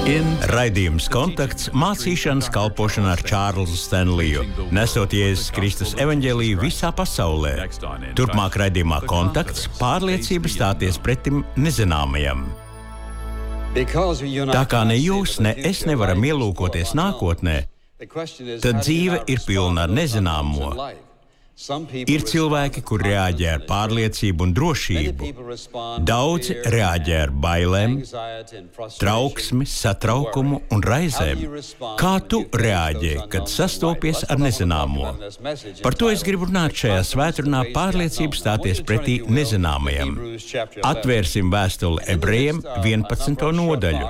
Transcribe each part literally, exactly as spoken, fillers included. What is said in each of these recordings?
Raidījums Kontakts mācīšanas kalpošana ar Čārlzu Stenliju, nesot Jēzus Kristus evaņģēliju visā pasaulē. Turpmāk raidījumā Kontakts pārliecība stāties pretim nezināmajam. Tā kā ne jūs, ne es nevaram ielūkoties nākotnē, tad dzīve ir pilna ar nezināmo. Ir cilvēki, kur reaģē ar pārliecību un drošību. Daudzi reaģē ar bailēm, trauksmi, satraukumu un raizēm. Kā tu reaģē, kad sastopies ar nezināmo? Par to es gribu runāt šajā svētdienā pārliecību stāties pretī nezināmajam. Atvērsim vēstuli Ebrejiem vienpadsmito nodaļu.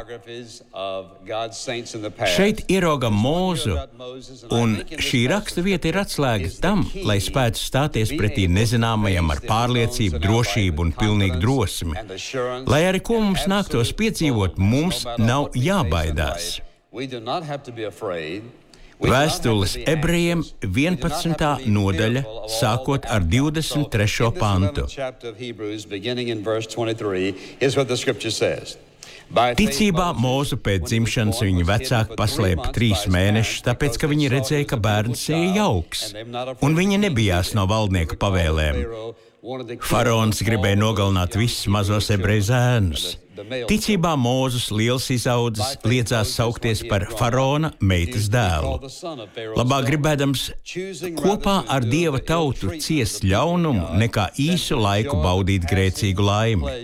Šeit ieraugam Mūzu, un šī raksta vieta ir atslēga tam, lai spētu stāties pretī nezināmajam ar pārliecību, drošību un pilnīgu drosmi. Lai arī ko mums nāktos piedzīvot, mums nav jābaidās. Vēstules Ebrejiem vienpadsmitā nodaļa, sākot ar divdesmit trešo pantu. Ticībā Mūzu pēc dzimšanas viņa vecāki paslēpa trīs mēnešus, tāpēc, ka viņi redzēja, ka bērns ir jauks, un viņi nebijās no valdnieka pavēlēm. Faraons gribēja nogalināt visus mazos ebreju zēnus. Ticībā Mūzus liels izaudzis liedzās saukties par faraona meitas dēlu. Labāk gribēdams kopā ar Dieva tautu ciest ļaunumu, nekā īsu laiku baudīt grēcīgu laimi.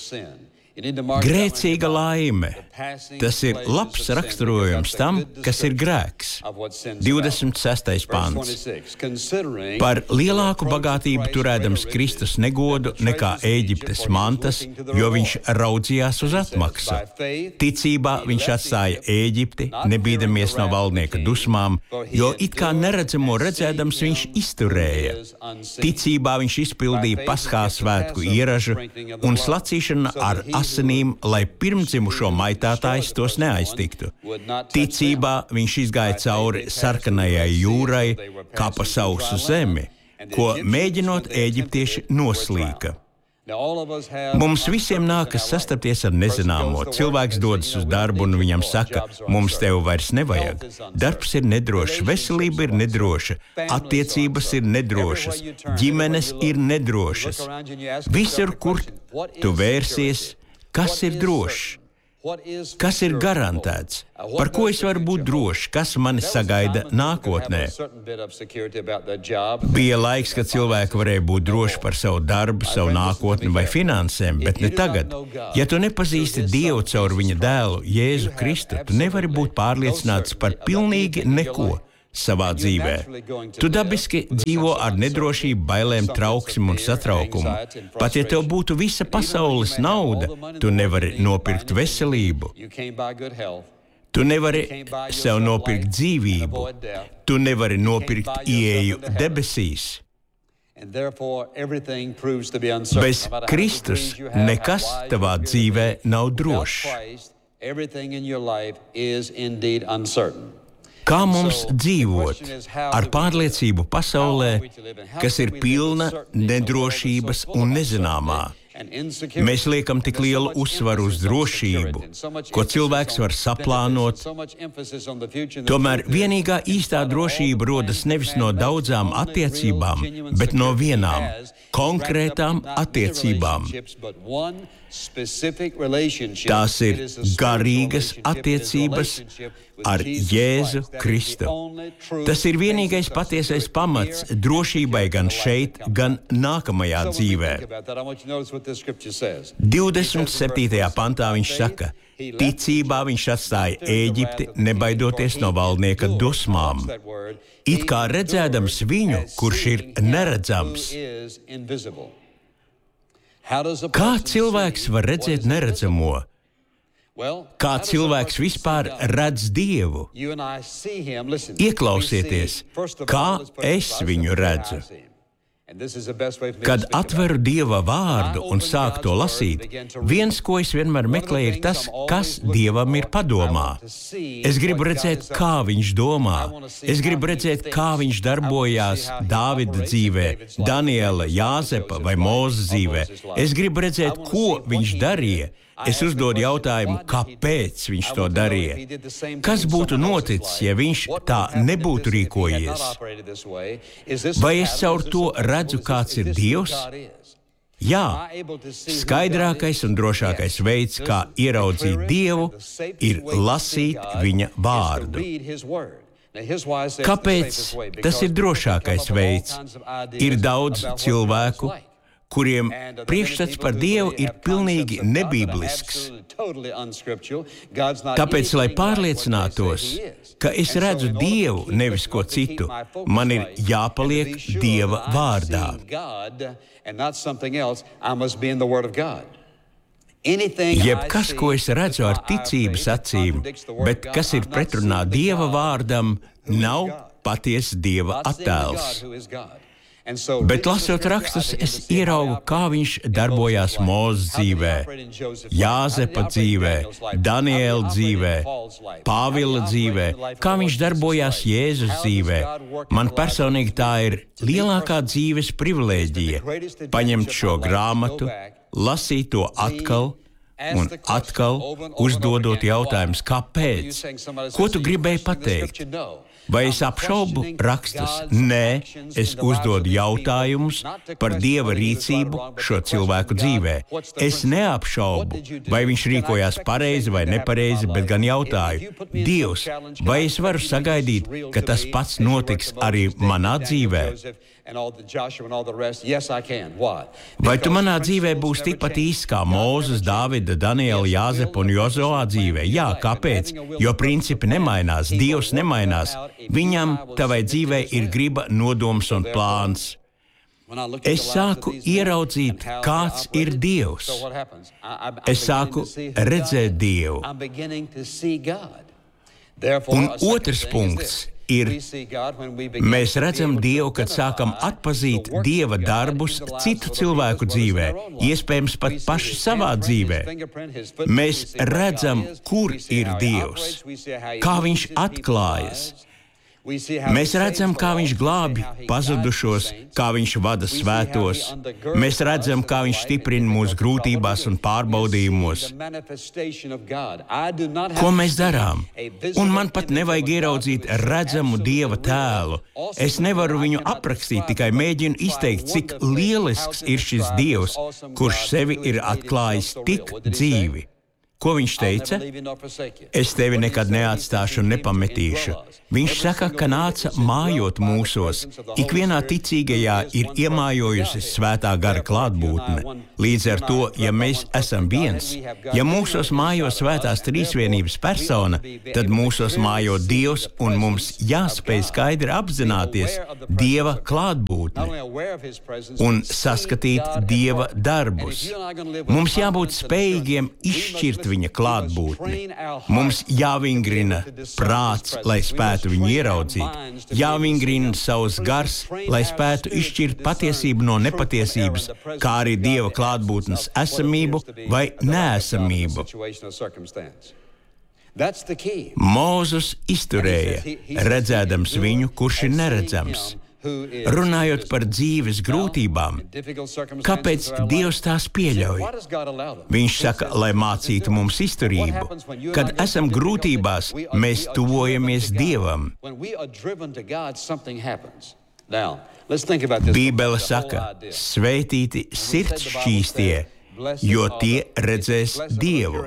Grēcīga laime. Tas ir labs raksturojums tam, kas ir grēks. divdesmit sestais pants. Par lielāku bagātību turēdams Kristus negodu nekā Ēģiptes mantas, jo viņš raudzījās uz atmaksu. Ticībā viņš atstāja Ēģipti, nebīdamies no valdnieka dusmām, jo it kā neredzamo redzēdams viņš izturēja. Ticībā viņš izpildīja Paskās svētku ieražu un slacīšana ar asinīm, lai pirmdzimušo maitātājs tos neaiztiktu. Ticībā viņš izgāja cauri sarkanajai jūrai, kā pa sausu zemi, ko mēģinot Ēģiptieši noslīka. Mums visiem nākas sastapties ar nezināmo. Cilvēks dodas uz darbu un viņam saka, mums tev vairs nevajag. Darbs ir nedrošs, veselība ir nedroša, attiecības ir nedrošas, ģimenes ir nedrošas. Visur, kur tu vērsies, kas ir drošs? Kas ir garantēts? Par ko es varu būt drošs? Kas mani sagaida nākotnē? Bija laiks, kad cilvēki varēja būt droši par savu darbu, savu nākotni vai finansēm, bet ne tagad. Ja tu nepazīsti Dievu caur viņa dēlu, Jēzu Kristu, tu nevari būt pārliecināts par pilnīgi neko savā dzīvē. Tu dabiski dzīvo ar nedrošību, bailēm, trauksmi un satraukumu. Pat ja tev būtu visa pasaules nauda, tu nevari nopirkt veselību. Tu nevari sev nopirkt dzīvību. Tu nevari nopirkt ieeju debesīs. Bez Kristus nekas tavā dzīvē nav drošs. Kā mums dzīvot ar pārliecību pasaulē, kas ir pilna nedrošības un nezināmā? Mēs liekam tik lielu uzsvaru uz drošību, ko cilvēks var saplānot. Tomēr vienīgā īstā drošība rodas nevis no daudzām attiecībām, bet no vienām konkrētām attiecībām. Tās ir garīgas attiecības ar Jēzu Kristu. Tas ir vienīgais patiesais pamats drošībai gan šeit, gan nākamajā dzīvē. divdesmit septītajā pantā viņš saka, ticībā viņš atstāja Ēģipti, nebaidoties no valdnieka dusmām. It kā redzēdams viņu, kurš ir neredzams. Kā cilvēks var redzēt neredzamo? Kā cilvēks vispār redz Dievu? Ieklausieties, kā es viņu redzu. Kad atveru Dieva vārdu un sāku to lasīt, viens, ko es vienmēr meklēju, ir tas, kas Dievam ir padomā. Es gribu redzēt, kā viņš domā. Es gribu redzēt, kā viņš darbojās Dāvida dzīvē, Daniela, Jāzepa vai Mūzes dzīvē. Es gribu redzēt, ko viņš darīja. es uzdodu jautājumu, kāpēc viņš to darīja. Kas būtu noticis, ja viņš tā nebūtu rīkojies? Vai es caur to redzu, kāds ir Dievs? Jā, skaidrākais un drošākais veids, kā ieraudzīt Dievu, ir lasīt viņa vārdu. Kāpēc tas ir drošākais veids? Ir daudz cilvēku, kuriem priekšstats par Dievu ir pilnīgi nebīblisks. Tāpēc, lai pārliecinātos, ka es redzu Dievu, nevis ko citu, man ir jāpaliek Dieva vārdā. Jebkas, ko es redzu ar ticības acīm, bet kas ir pretrunā Dieva vārdam, nav patiesa Dieva attēls. Bet, lasot rakstus, es ieraugu, kā viņš darbojās Mūzes dzīvē, Jāzepa dzīvē, Daniela dzīvē, Pāvila dzīvē, kā viņš darbojās Jēzus dzīvē. Man personīgi tā ir lielākā dzīves privilēģija paņemt šo grāmatu, lasīt to atkal un atkal, uzdodot jautājumus, kāpēc? Ko tu gribēji pateikt? Vai es apšaubu rakstus? Nē, es uzdodu jautājumus par Dieva rīcību šo cilvēku dzīvē. Es neapšaubu, vai viņš rīkojās pareizi vai nepareizi, bet gan jautāju, Dievs, vai es varu sagaidīt, ka tas pats notiks arī manā dzīvē? Vai tu manā dzīvē būs tikpat īsts kā Mūzes, Dāvida, Daniela, Jāzepa un Jozoā dzīvē? Jā, kāpēc? Jo principi nemainās, Dievs nemainās. Viņam, tavai dzīvē, ir griba, nodoms un plāns. Es sāku ieraudzīt, kāds ir Dievs. Es sāku redzēt Dievu. Un otrs punkts ir, mēs redzam Dievu, kad sākam atpazīt Dieva darbus citu cilvēku dzīvē, iespējams pat paši savā dzīvē. Mēs redzam, kur ir Dievs, kā viņš atklājas. Mēs redzam, kā viņš glābj pazudušos, kā viņš vada svētos. Mēs redzam, kā viņš stiprina mūsu grūtībās un pārbaudījumos. Ko mēs darām? Un man pat nevajag ieraudzīt redzamu Dieva tēlu. Es nevaru viņu aprakstīt, tikai mēģinu izteikt, cik lielisks ir šis Dievs, kurš sevi ir atklājis tik dzīvi. Ko viņš teica? Es tevi nekad neatstāšu un nepametīšu. Viņš saka, ka nāca mājot mūsos. Ikvienā ticīgajā ir iemājojusi svētā gara klātbūtne. Līdz ar to, ja mēs esam viens, ja mūsos mājo svētās trīsvienības persona, tad mūsos mājo Dievs un mums jāspēj skaidri apzināties Dieva klātbūtni un saskatīt Dieva darbus. Mums jābūt spējīgiem izšķirt viņa klātbūtni. Mums jāvingrina prāts, lai spētu viņu ieraudzīt. Jāvingrina savs gars, lai spētu izšķirt patiesību no nepatiesības, kā arī Dieva klātbūtnes esamību vai neesamību. Mūzes izturēja, redzēdams viņu, kurš ir neredzams. Runājot par dzīves grūtībām, kāpēc Dievs tās pieļauj? Viņš saka, lai mācītu mums izturību. Kad esam grūtībās, mēs tuvojamies Dievam. Bībele saka, svētīti sirdsšķīstie, jo tie redzēs Dievu.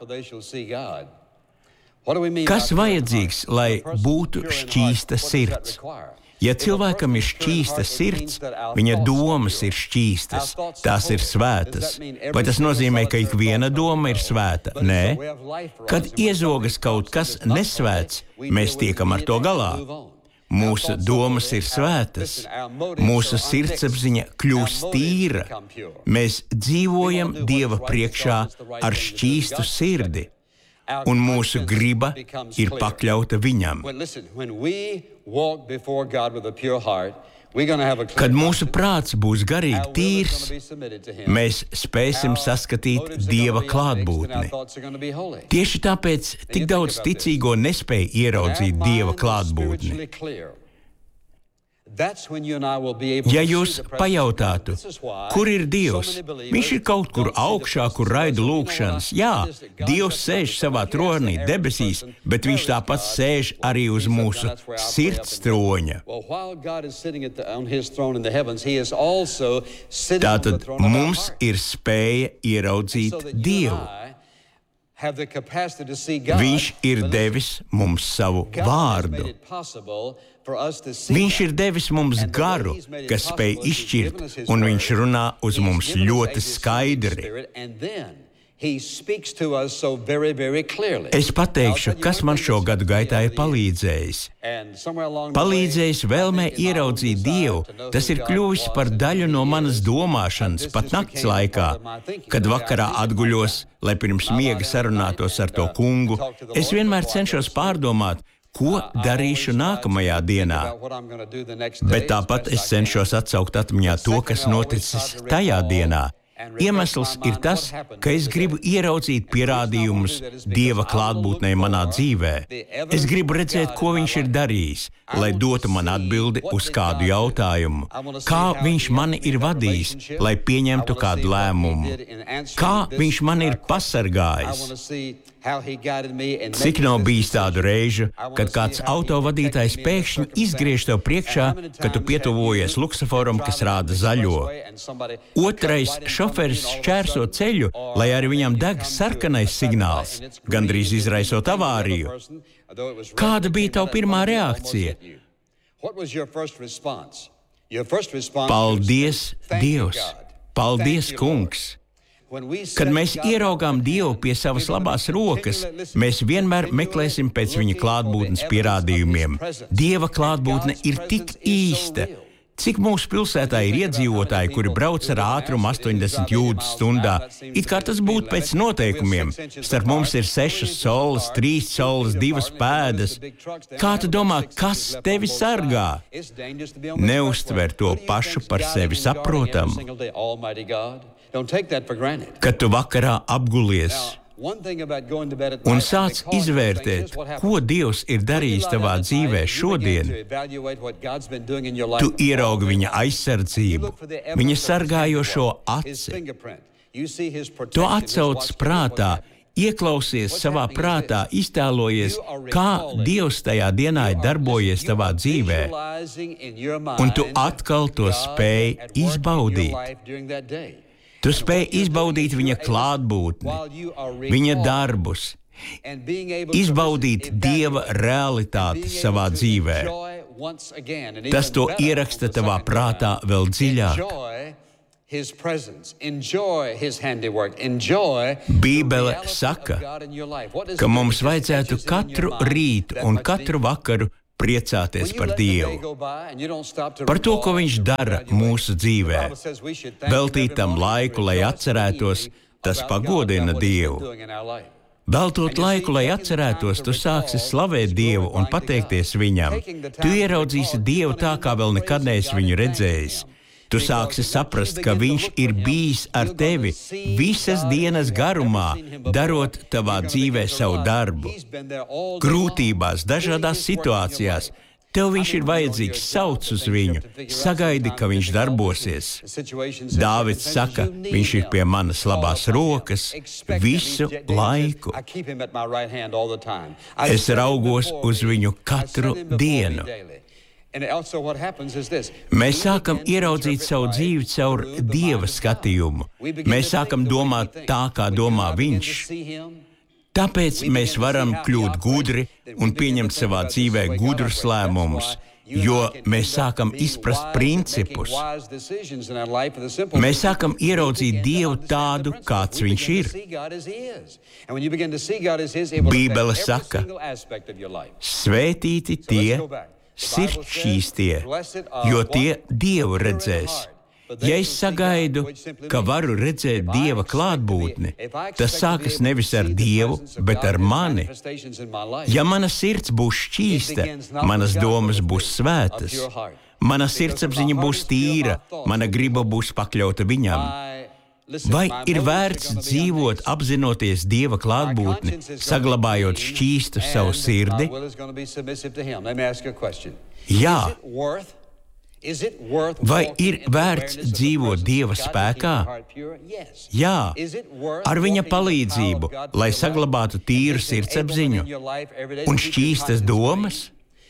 Kas vajadzīgs, lai būtu šķīsta sirds? Ja cilvēkam ir šķīsta sirds, viņa domas ir šķīstas, tās ir svētas. Vai tas nozīmē, ka ik viena doma ir svēta? Nē. Kad iezogas kaut kas nesvēts, mēs tiekam ar to galā. Mūsu domas ir svētas, mūsu sirdsapziņa kļūst tīra. Mēs dzīvojam Dieva priekšā ar šķīstu sirdi, un mūsu griba ir pakļauta Viņam. Kad mūsu prāts būs garīgi tīrs, mēs spēsim saskatīt Dieva klātbūtni. Tieši tāpēc tik daudz ticīgo nespēj ieraudzīt Dieva klātbūtni. Ja jūs pajautātu, kur ir Dievs, viņš ir kaut kur augšā, kur raida lūgšanas. Jā, Dievs sēž savā tronī debesīs, bet viņš tāpat sēž arī uz mūsu sirds troņa. Tātad mums ir spēja ieraudzīt Dievu. Viņš ir devis mums savu vārdu. Viņš ir devis mums garu, kas spēj izšķirt, un viņš runā uz mums ļoti skaidri. Es pateikšu, kas man šo gadu gaitā ir palīdzējis. Palīdzējis vēlmē ieraudzīt Dievu, tas ir kļuvis par daļu no manas domāšanas, pat nakts laikā, kad vakarā atguļos, lai pirms miega sarunātos ar to kungu. Es vienmēr cenšos pārdomāt, ko darīšu nākamajā dienā, bet tāpat es cenšos atsaukt atmiņā to, kas noticis tajā dienā. Iemesls ir tas, ka es gribu ieraudzīt pierādījumus Dieva klātbūtnē manā dzīvē. Es gribu redzēt, ko viņš ir darījis, lai dotu man atbildi uz kādu jautājumu, kā viņš mani ir vadījis, lai pieņemtu kādu lēmumu, kā viņš mani ir pasargājis. Cik nav bijis tādu reižu, kad kāds autovadītājs pēkšņi izgriež tev priekšā, kad tu pietuvojies luksaforam, kas rāda zaļo. Otrais šoferis šķērso ceļu, lai arī viņam deg sarkanais signāls, gandrīz izraisot avāriju. Kāda bija tava pirmā reakcija? Paldies, Dievs! Paldies, Kungs! Kad mēs ieraugām Dievu pie savas labās rokas, mēs vienmēr meklēsim pēc viņa klātbūtnes pierādījumiem. Dieva klātbūtne ir tik īsta. Cik mūsu pilsētā ir iedzīvotāji, kuri brauc ar ātrumu astoņdesmit jūdzes stundā, it kā tas būtu pēc noteikumiem. Starp mums ir sešas solas, trīs solas, divas pēdas. Kā tu domā, kas tevi sargā? Neuztver to pašu par sevi saprotamu. Kad tu vakarā apgulies un sāc izvērtēt, ko Dievs ir darījis tavā dzīvē šodien, tu ieraugi viņa aizsardzību, viņa sargājošo aci. To atcauc prātā, ieklausies savā prātā, iztēlojies, kā Dievs tajā dienā ir darbojies tavā dzīvē, un tu atkal to spēj izbaudīt. Tu spēj izbaudīt viņa klātbūtni, viņa darbus, izbaudīt Dieva realitāti savā dzīvē. Tas to ieraksta tavā prātā vēl dziļāk. Bībele saka, ka mums vajadzētu katru rītu un katru vakaru priecāties par Dievu, par to, ko viņš dara mūsu dzīvē. Veltīt tam laiku, lai atcerētos, tas pagodina Dievu. Veltot laiku, lai atcerētos, tu sāksi slavēt Dievu un pateikties viņam. Tu ieraudzīsi Dievu tā, kā vēl nekad neesi viņu redzējis. Tu sāksi saprast, ka viņš ir bijis ar tevi visas dienas garumā, darot tavā dzīvē savu darbu. Grūtībās, dažādās situācijās. Tev viņš ir vajadzīgs, sauc uz viņu, sagaidi, ka viņš darbosies. Dāvids saka, viņš ir pie manas labās rokas visu laiku. Es raugos uz viņu katru dienu. Mēs sākam ieraudzīt savu dzīvi caur Dieva skatījumu. Mēs sākam domāt tā, kā domā viņš. Tāpēc mēs varam kļūt gudri un pieņemt savā dzīvē gudrus lēmumus, jo mēs sākam izprast principus. Mēs sākam ieraudzīt Dievu tādu, kāds viņš ir. Bībele saka, svētīti tie, sirdsšķīstie, jo tie Dievu redzēs. Ja es sagaidu, ka varu redzēt Dieva klātbūtni, tas sākas nevis ar Dievu, bet ar mani. Ja mana sirds būs šķīsta, manas domas būs svētas, mana sirdsapziņa būs tīra, mana griba būs pakļauta viņam. Vai ir vērts dzīvot, apzinoties Dieva klātbūtni, saglabājot šķīstu savu sirdi? Jā. Vai ir vērts dzīvot Dieva spēkā? Jā, ar viņa palīdzību, lai saglabātu tīru sirdsapziņu un šķīstas domas?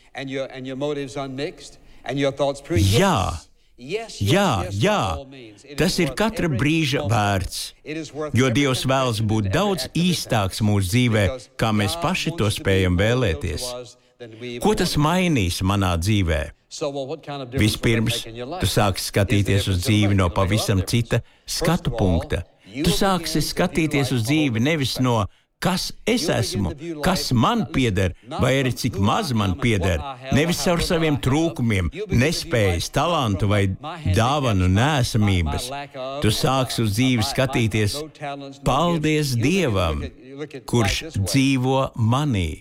Jā, jā, jā, tas ir katra brīža vērts, jo Dievs vēlas būt daudz īstāks mūsu dzīvē, kā mēs paši to spējam vēlēties. Ko tas mainīs manā dzīvē? Vispirms, tu sāksi skatīties uz dzīvi no pavisam cita skatu punkta. Tu sāksi skatīties uz dzīvi nevis no kas es esmu, kas man pieder, vai arī cik maz man pieder, nevis caur saviem trūkumiem, nespējas, talantu vai dāvanu nēsamības. Tu sāksi uz dzīvi skatīties, paldies Dievam, kurš dzīvo manī.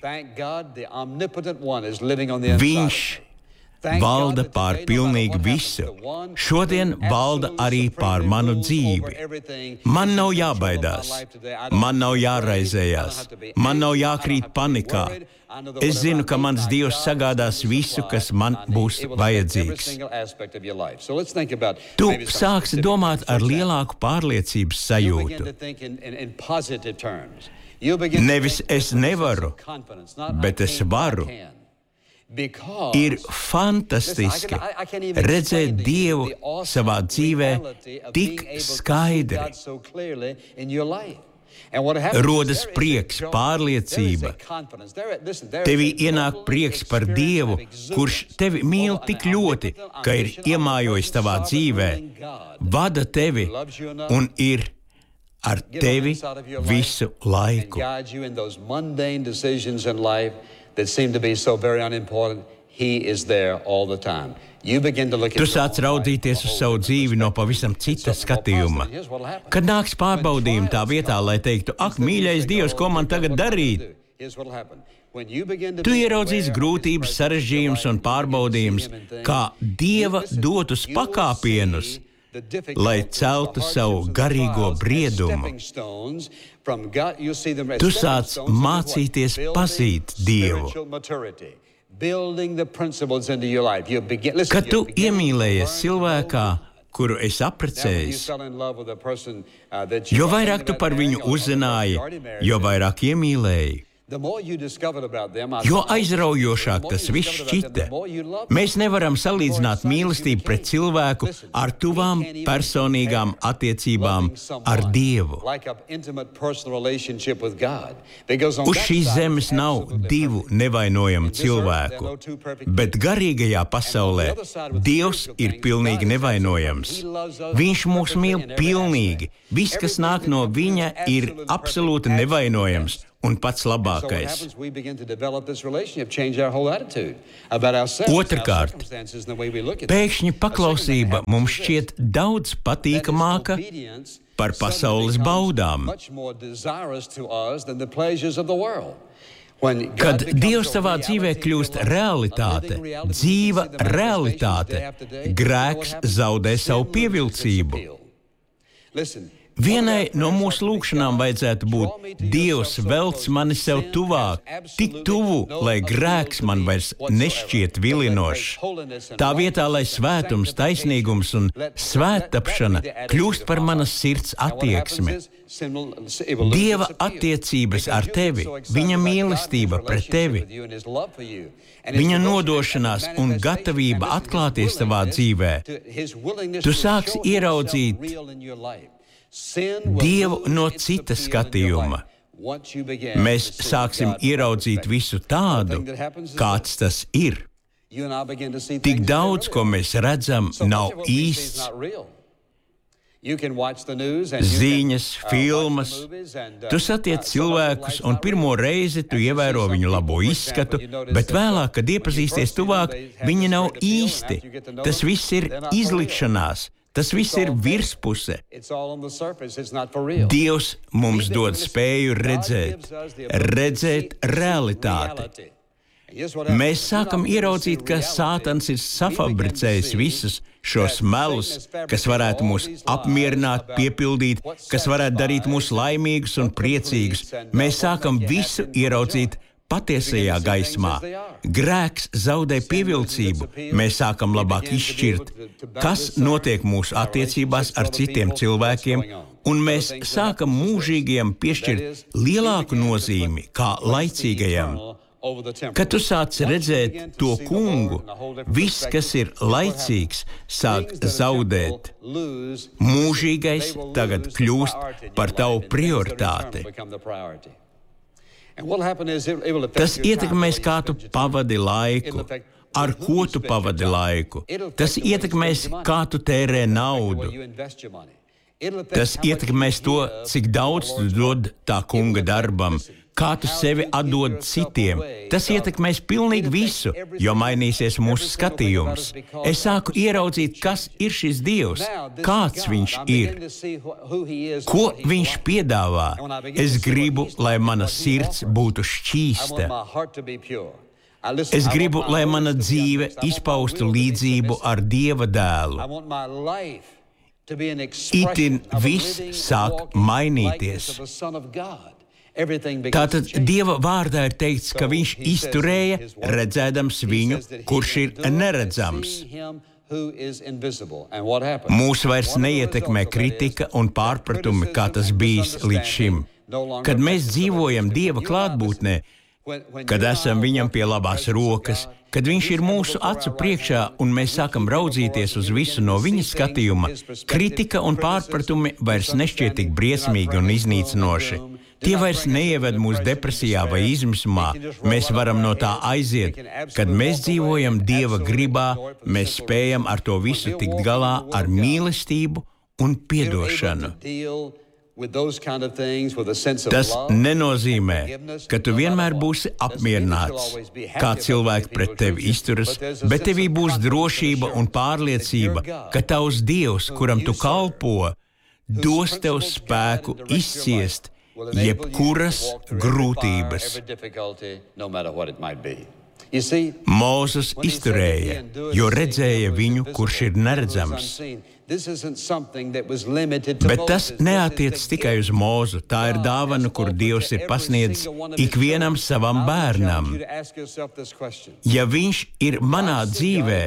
Viņš valda pār pilnīgi visu. Šodien valda arī pār manu dzīvi. Man nav jābaidās, man nav jāraizējās, man nav jākrīt panikā. Es zinu, ka mans Dievs sagādās visu, kas man būs vajadzīgs. Tu sāksi domāt ar lielāku pārliecības sajūtu. Nevis es nevaru, bet es varu. Ir fantastiski redzēt Dievu savā dzīvē tik skaidri. Rodas prieks, pārliecība. Tevī ienāk prieks par Dievu, kurš tevi mīl tik ļoti, ka ir iemājojis tavā dzīvē, vada tevi un ir ar tevi visu laiku. That seem to be so very unimportant, he is there all the time. You begin to look at. Tu sāc raudzīties uz savu dzīvi no pavisam cita skatījuma. Kad nāks pārbaudījumi tā vietā, lai teiktu, ak, mīļais Dievs, ko man tagad darīt? Tu ieraudzīsi grūtības, sarežģījumus un pārbaudījumus, kā Dieva dotus pakāpienus, lai celtu savu garīgo briedumu. Tu sāc mācīties pazīt Dievu. Kad tu iemīlējies cilvēkā, kuru es apprecējis, jo vairāk tu par viņu uzzināji, jo vairāk iemīlēji. Jo aizraujošāk tas viss šķita. Mēs nevaram salīdzināt mīlestību pret cilvēku ar tuvām personīgām attiecībām ar Dievu. Uz šīs zemes nav divu nevainojamu cilvēku, bet garīgajā pasaulē Dievs ir pilnīgi nevainojams. Viņš mūs mīl pilnīgi. Viss, kas nāk no viņa, ir absolūti nevainojams. Un pats labākais. Otrkārt, pēkšņi paklausība mums šķiet daudz patīkamāka par pasaules baudām. Kad Dievs tavā dzīvē kļūst realitāte, dzīva realitāte, grēks zaudē savu pievilcību. Vienai no mūsu lūkšanām vajadzētu būt: Dievs, velc mani sev tuvāk, tik tuvu, lai grēks man vairs nešķiet vilinošs. Tā vietā, lai svētums, taisnīgums un svēttapšana kļūst par manas sirds attieksmi. Dieva attiecības ar tevi, viņa mīlestība pret tevi, viņa nodošanās un gatavība atklāties tavā dzīvē. Tu sāksi ieraudzīt Dievu no cita skatījuma. Mēs sāksim ieraudzīt visu tādu, kāds tas ir. Tik daudz, ko mēs redzam, nav īsts. Ziņas, filmas. Tu satiec cilvēkus, un pirmo reizi tu ievēro viņu labo izskatu, bet vēlāk, kad iepazīsties tuvāk, viņi nav īsti. Tas viss ir izlikšanās. Tas viss ir virspuse. Dievs mums dod spēju redzēt, redzēt realitāti. Mēs sākam ieraudzīt, ka Sātans ir safabricējis visus šos melus, kas varētu mūs apmierināt, piepildīt, kas varētu darīt mūs laimīgus un priecīgus. Mēs sākam visu ieraudzīt patiesajā gaismā, grēks zaudē pievilcību, mēs sākam labāk izšķirt, kas notiek mūsu attiecībās ar citiem cilvēkiem, un mēs sākam mūžīgajam piešķirt lielāku nozīmi kā laicīgajam. Kad tu sāc redzēt to kungu, viss, kas ir laicīgs, sāk zaudēt. Mūžīgais tagad kļūst par tavu prioritāti. Tas ietekmēs, kā tu pavadi laiku, ar ko tu pavadi laiku. Tas ietekmēs, kā tu tērē naudu. Tas ietekmēs to, cik daudz tu dod tā kunga darbam, kā tu sevi atdod citiem. Tas ietekmēs pilnīgi visu, jo mainīsies mūsu skatījums. Es sāku ieraudzīt, kas ir šis Dievs, kāds viņš ir, ko viņš piedāvā. Es gribu, lai mana sirds būtu šķīsta. Es gribu, lai mana dzīve izpaustu līdzību ar Dieva dēlu. Itin viss sāk mainīties. Tātad Dieva vārdā ir teikts, ka viņš izturēja, redzēdams viņu, kurš ir neredzams. Mūs vairs neietekmē kritika un pārpratumi, kā tas bijis līdz šim. Kad mēs dzīvojam Dieva klātbūtnē, kad esam viņam pie labās rokas, kad viņš ir mūsu acu priekšā un mēs sākam raudzīties uz visu no viņa skatījuma, kritika un pārpratumi vairs nešķiet tik briesmīgi un iznīcinoši. Tie vairs neieved mūs depresijā vai izmisumā. Mēs varam no tā aiziet. Kad mēs dzīvojam Dieva gribā, mēs spējam ar to visu tikt galā ar mīlestību un piedošanu. Tas nenozīmē, ka tu vienmēr būsi apmierināts, kā cilvēki pret tevi izturas, bet tevī būs drošība un pārliecība, ka tavs Dievs, kuram tu kalpo, dos tev spēku izciest jebkuras grūtības. Mūzes izturēja, jo redzēja viņu, kurš ir neredzams. Bet tas neatiec tikai uz Mūzu. Tā ir dāvana, kur Dievs ir pasniedzis ikvienam savam bērnam. Ja viņš ir manā dzīvē,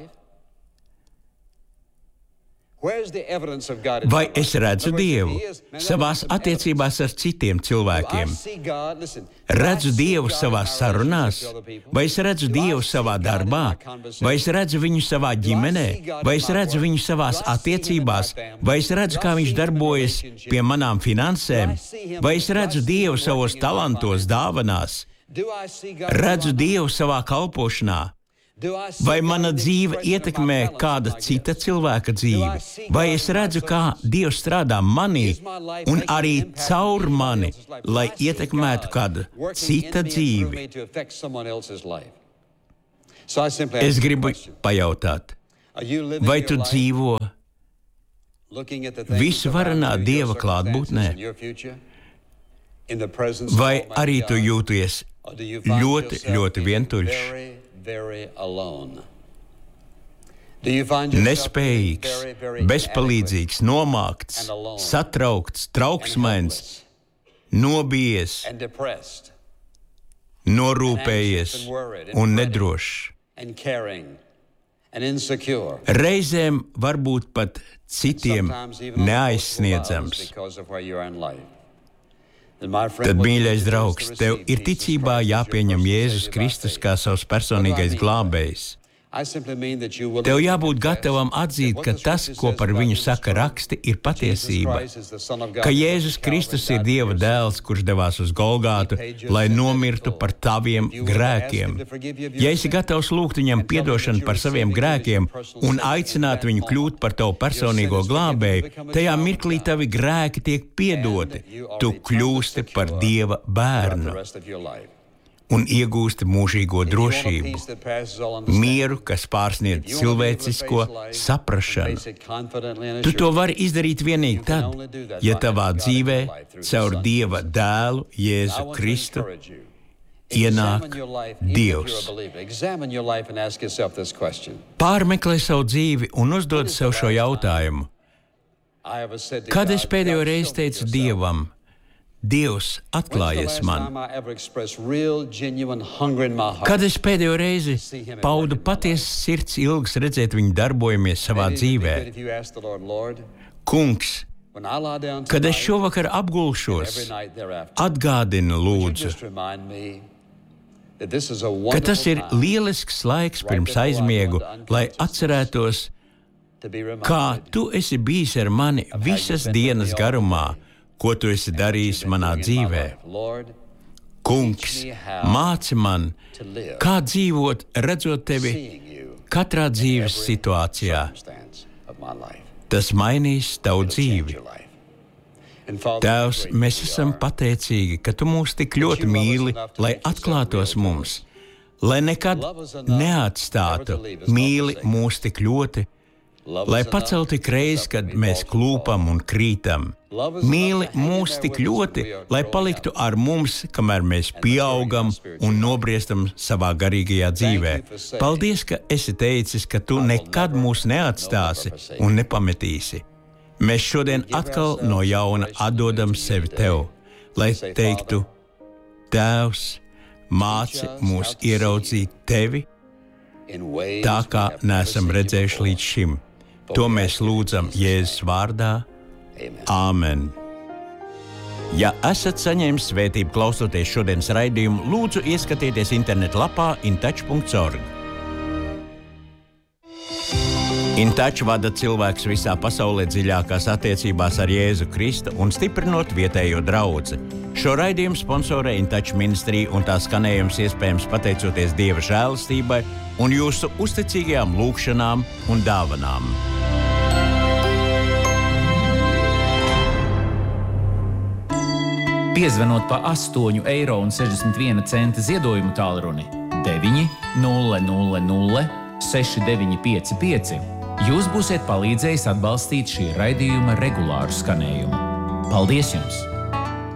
vai es redzu Dievu savās attiecībās ar citiem cilvēkiem? Redzu Dievu savās sarunās? Vai es redzu Dievu savā darbā? Vai es redzu viņu savā ģimenē? Vai es redzu viņu savās attiecībās? Vai es redzu, kā viņš darbojas pie manām finansēm? Vai es redzu Dievu savos talantos, dāvanās? Redzu Dievu savā kalpošanā? Vai mana dzīve ietekmē kāda cita cilvēka dzīvi? Vai es redzu, kā Dievs strādā manī un arī caur mani, lai ietekmētu kāda cita dzīvi? Es gribu pajautāt, vai tu dzīvo visvarenā Dieva klātbūtnē? Vai arī tu jūties ļoti, ļoti vientuļš? Nespējīgs, bezpalīdzīgs, nomākts, satraukts, trauksmains, nobijies, norūpējies un nedrošs. Reizēm varbūt pat citiem neaizsniedzams. Tad, mīļais draugs, tev ir ticībā jāpieņem Jēzus Kristus kā savs personīgais glābējs. Tev jābūt gatavam atzīt, ka tas, ko par viņu saka raksti, ir patiesība. Ka Jēzus Kristus ir Dieva dēls, kurš devās uz Golgātu, lai nomirtu par taviem grēkiem. Ja esi gatavs lūgt viņam piedošanu par saviem grēkiem un aicināt viņu kļūt par tavu personīgo glābēju, tajā mirklī tavi grēki tiek piedoti. Tu kļūsti par Dieva bērnu un iegūsti mūžīgo drošību, mieru, kas pārsniedz cilvēcisko saprašanu. Tu to vari izdarīt vienīgi tad, ja tavā dzīvē caur Dieva dēlu Jēzu Kristu ienāk Dievs. Pārmeklē savu dzīvi un uzdod sev šo jautājumu. Kad es pēdējo reizi teicu Dievam: Dievs atklājies man? Kad es pēdējo reizi paudu patiesas sirds ilgas redzēt viņu darbojamies savā dzīvē? Kungs, kad es šovakar apgulšos, atgādini lūdzu, ka tas ir lielisks laiks pirms aizmiegu, lai atcerētos, kā tu esi bijis ar mani visas dienas garumā, ko tu esi darījis manā dzīvē. Kungs, māci man, kā dzīvot, redzot tevi katrā dzīves situācijā. Tas mainīs tavu dzīvi. Tēvs, mēs esam pateicīgi, ka tu mūs tik ļoti mīli, lai atklātos mums, lai nekad neatstātu, mīli mūs tik ļoti, lai pacel tik reiz, kad mēs klūpam un krītam. Mīli mūs tik ļoti, lai paliktu ar mums, kamēr mēs pieaugam un nobriestam savā garīgajā dzīvē. Paldies, ka esi teicis, ka tu nekad mūs neatstāsi un nepametīsi. Mēs šodien atkal no jauna atdodam sevi tev, lai teiktu, Tēvs, māci mūs ieraudzīt tevi, tā kā neesam redzējuši līdz šim. To mēs lūdzam Jēzus vārdā. Āmen. Ja esat saņēmis svētību klausoties šodienas raidījumu, lūdzu ieskatieties internet lapā intouch punkts org. InTouch vada cilvēks visā pasaulē dziļākās attiecībās ar Jēzu Kristu un stiprinot vietējo draudzi. Šo raidījumu sponsorē InTouch ministrija un tā skanējums iespējams pateicoties Dieva žēlastībai un jūsu uzticīgajām lūgšanām un dāvanām. Piezvanot pa astoņu eiro un sešdesmit viena centa ziedojumu tālruni deviņi nulle nulle nulle seši deviņi pieci pieci, jūs būsiet palīdzējis atbalstīt šī raidījuma regulāru skanējumu. Paldies jums!